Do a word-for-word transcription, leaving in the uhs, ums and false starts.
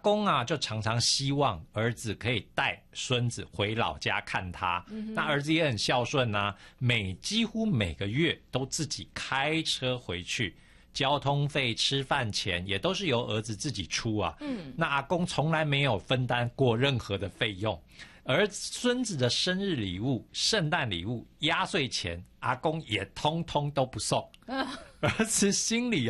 公啊就常常希望儿子可以带孙子回老家看他，嗯、那儿子也很孝顺啊，每几乎每个月都自己开车回去，交通费、吃饭钱也都是由儿子自己出啊。嗯，那阿公从来没有分担过任何的费用，而孙子的生日礼物、圣诞礼物、压岁钱，阿公也通通都不送。儿子心里